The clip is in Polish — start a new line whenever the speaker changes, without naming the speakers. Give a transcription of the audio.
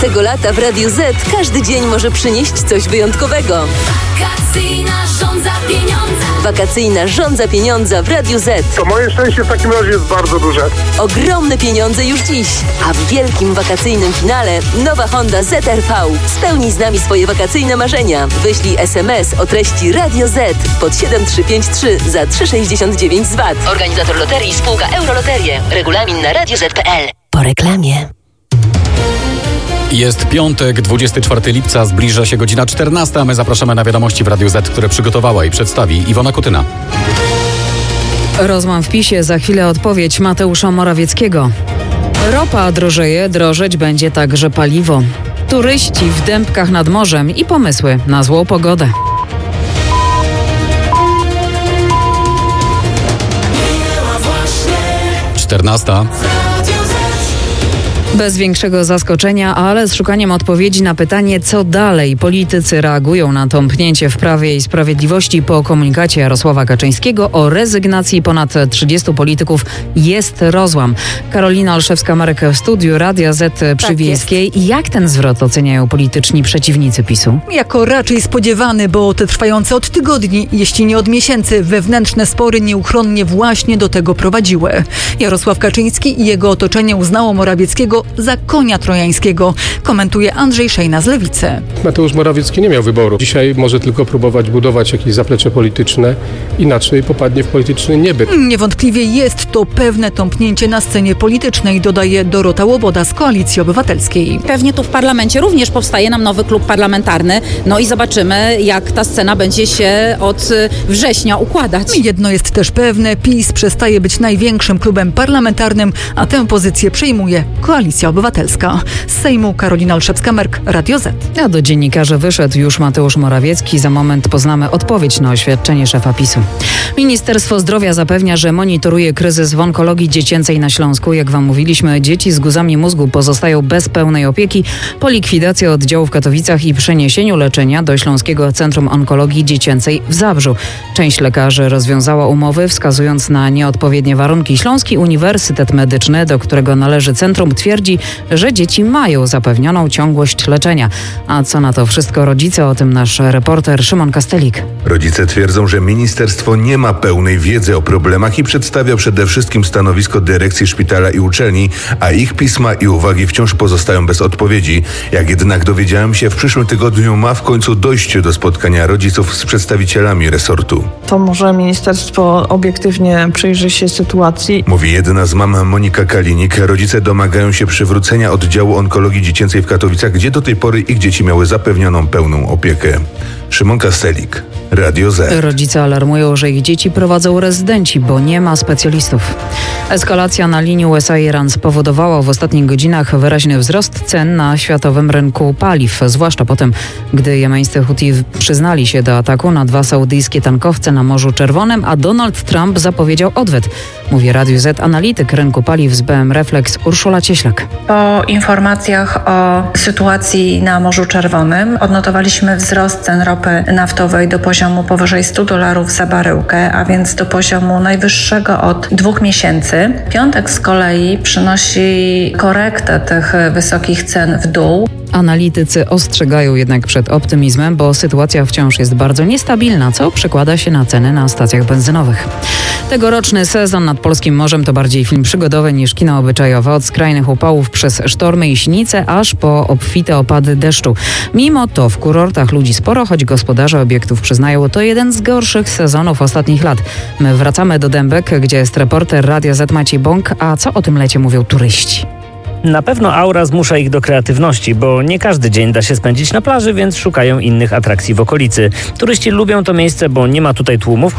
Tego lata w Radiu Z każdy dzień może przynieść coś wyjątkowego. Wakacyjna żądza pieniądza w Radiu Z.
To moje szczęście w takim razie jest bardzo duże.
Ogromne pieniądze już dziś. A w wielkim wakacyjnym finale nowa Honda ZR-V. Spełnij z nami swoje wakacyjne marzenia. Wyślij SMS o treści Radio Z pod 7353 za 3,69 z VAT. Organizator loterii spółka Euroloterie. Regulamin na radioz.pl. Po reklamie.
Jest piątek, 24 lipca, zbliża się godzina 14, a my zapraszamy na wiadomości w Radiu Z, które przygotowała i przedstawi Iwona Kutyna.
Rozłam w PiS-ie, za chwilę odpowiedź Mateusza Morawieckiego. Ropa drożeje, drożeć będzie także paliwo. Turyści w Dębkach nad morzem i pomysły na złą pogodę.
Czternasta.
Bez większego zaskoczenia, ale z szukaniem odpowiedzi na pytanie, co dalej. Politycy reagują na tąpnięcie w Prawie i Sprawiedliwości po komunikacie Jarosława Kaczyńskiego o rezygnacji ponad 30 polityków. Jest rozłam. Karolina Olszewska-Marek w studiu Radia Z przy Wiejskiej. Jak ten zwrot oceniają polityczni przeciwnicy PiS-u?
Jako raczej spodziewany, bo te trwające od tygodni, jeśli nie od miesięcy, wewnętrzne spory nieuchronnie właśnie do tego prowadziły. Jarosław Kaczyński i jego otoczenie uznało Morawieckiego za konia trojańskiego, komentuje Andrzej Szejna z Lewicy.
Mateusz Morawiecki nie miał wyboru. Dzisiaj może tylko próbować budować jakieś zaplecze polityczne, inaczej popadnie w polityczny niebyt.
Niewątpliwie jest to pewne tąpnięcie na scenie politycznej, dodaje Dorota Łoboda z Koalicji Obywatelskiej.
Pewnie tu w parlamencie również powstaje nam nowy klub parlamentarny, no i zobaczymy, jak ta scena będzie się od września układać.
Jedno jest też pewne, PiS przestaje być największym klubem parlamentarnym, a tę pozycję przejmuje Koalicja Obywatelska. Z Sejmu Karolina Olszewska-Merk, Radio Z.
A do dziennikarzy wyszedł już Mateusz Morawiecki. Za moment poznamy odpowiedź na oświadczenie szefa PiS-u. Ministerstwo Zdrowia zapewnia, że monitoruje kryzys w onkologii dziecięcej na Śląsku. Jak wam mówiliśmy, dzieci z guzami mózgu pozostają bez pełnej opieki po likwidacji oddziału w Katowicach i przeniesieniu leczenia do Śląskiego Centrum Onkologii Dziecięcej w Zabrzu. Część lekarzy rozwiązała umowy, wskazując na nieodpowiednie warunki. Śląski Uniwersytet Medyczny, do którego należy centrum, twierdzi, że dzieci mają zapewnioną ciągłość leczenia. A co na to wszystko rodzice? O tym nasz reporter Szymon Kastelik.
Rodzice twierdzą, że ministerstwo nie ma pełnej wiedzy o problemach i przedstawia przede wszystkim stanowisko dyrekcji szpitala i uczelni, a ich pisma i uwagi wciąż pozostają bez odpowiedzi. Jak jednak dowiedziałem się, w przyszłym tygodniu ma w końcu dojść do spotkania rodziców z przedstawicielami resortu.
To może ministerstwo obiektywnie przyjrzy się sytuacji.
Mówi jedna z mam, Monika Kalinik. Rodzice domagają się przywrócenia oddziału onkologii dziecięcej w Katowicach, gdzie do tej pory ich dzieci miały zapewnioną pełną opiekę. Szymon Kastelik, Radio Z.
Rodzice alarmują, że ich dzieci prowadzą rezydenci, bo nie ma specjalistów. Eskalacja na linii USA-Iran spowodowała w ostatnich godzinach wyraźny wzrost cen na światowym rynku paliw, zwłaszcza po tym, gdy jemeńscy Huti przyznali się do ataku na 2 saudyjskie tankowce na Morzu Czerwonym, a Donald Trump zapowiedział odwet. Mówi Radiu Z analityk rynku paliw z BM Reflex Urszula Cieślak.
Po informacjach o sytuacji na Morzu Czerwonym odnotowaliśmy wzrost cen ropy naftowej do poziomu powyżej $100 za baryłkę, a więc do poziomu najwyższego od 2 miesięcy. Piątek z kolei przynosi korektę tych wysokich cen w dół.
Analitycy ostrzegają jednak przed optymizmem, bo sytuacja wciąż jest bardzo niestabilna, co przekłada się na ceny na stacjach benzynowych. Tegoroczny sezon nad polskim morzem to bardziej film przygodowy niż kino obyczajowe. Od skrajnych upałów przez sztormy i sinice, aż po obfite opady deszczu. Mimo to w kurortach ludzi sporo, choć gospodarze obiektów przyznają, to jeden z gorszych sezonów ostatnich lat. My wracamy do Dębek, gdzie jest reporter Radia Z Maciej Bąk. A co o tym lecie mówią turyści?
Na pewno aura zmusza ich do kreatywności, bo nie każdy dzień da się spędzić na plaży, więc szukają innych atrakcji w okolicy. Turyści lubią to miejsce, bo nie ma tutaj tłumów,